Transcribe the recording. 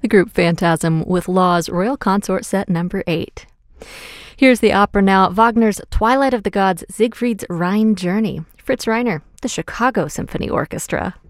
the group Phantasm with Law's Royal Consort Set No. 8. Here's the opera now, Wagner's Twilight of the Gods, Siegfried's Rhine Journey. Fritz Reiner, the Chicago Symphony Orchestra.